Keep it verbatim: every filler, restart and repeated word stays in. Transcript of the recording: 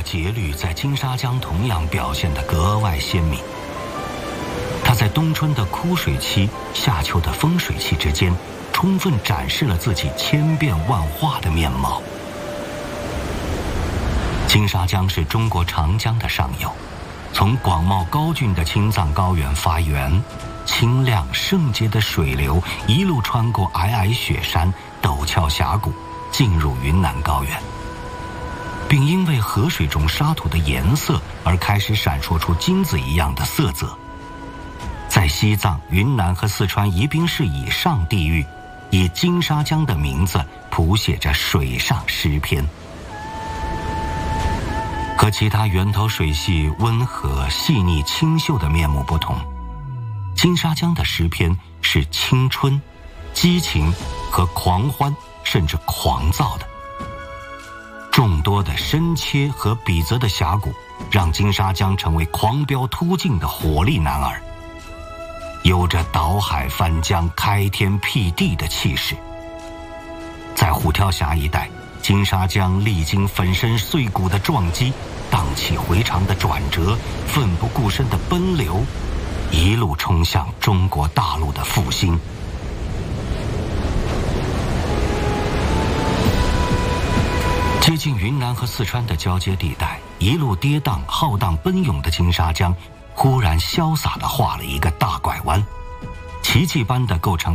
节律在金沙江同样表现得格外鲜明。它在冬春的枯水期、夏秋的丰水期之间，充分展示了自己千变万化的面貌。金沙江是中国长江的上游，从广袤高峻的青藏高原发源，清亮圣洁的水流一路穿过皑皑雪山、陡峭峡谷，进入云南高原，并因为河水中沙土的颜色而开始闪烁出金子一样的色泽。在西藏、云南和四川宜宾市以上地域，以金沙江的名字谱写着水上诗篇。和其他源头水系温和、细腻、清秀的面目不同，金沙江的诗篇是青春、激情和狂欢，甚至狂躁的。众多的深切和笔泽的峡谷，让金沙江成为狂飙突进的火力男儿，有着倒海翻江、开天辟地的气势。在虎跳峡一带，金沙江历经粉身碎骨的撞击，荡气回肠的转折，奋不顾身的奔流，一路冲向中国大陆的复兴。接近云南和四川的交接地带，一路跌宕浩荡奔涌的金沙江忽然潇洒地画了一个大拐弯，奇迹般地构成